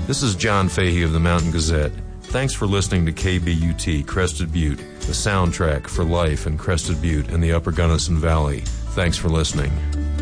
This is John Fahey of the Mountain Gazette. Thanks for listening to KBUT Crested Butte, the soundtrack for life in Crested Butte and the Upper Gunnison Valley. Thanks for listening.